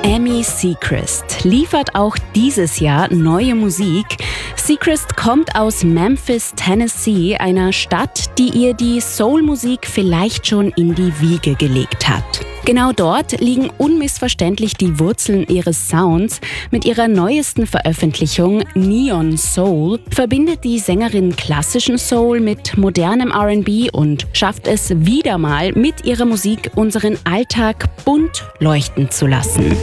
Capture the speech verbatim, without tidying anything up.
Amy Seacrest liefert auch dieses Jahr neue Musik. Seacrest kommt aus Memphis, Tennessee, einer Stadt, die ihr die Soul-Musik vielleicht schon in die Wiege gelegt hat. Genau dort liegen unmissverständlich die Wurzeln ihres Sounds. Mit ihrer neuesten Veröffentlichung Neon Soul verbindet die Sängerin klassischen Soul mit modernem R and B und schafft es wieder mal, mit ihrer Musik unseren Alltag bunt leuchten zu lassen.